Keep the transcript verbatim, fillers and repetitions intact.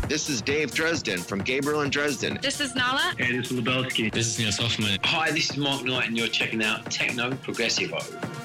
This is Dave Dresden from Gabriel and Dresden. This is Nala. Hey, this is Lebowski. This is Neil Hoffman. Hi, this is Mark Knight, and you're checking out Techno Progressivo.